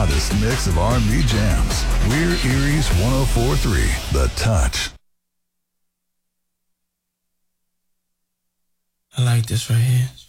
hottest mix of R&B jams. We're Erie's 104.3, The Touch. I like this right here.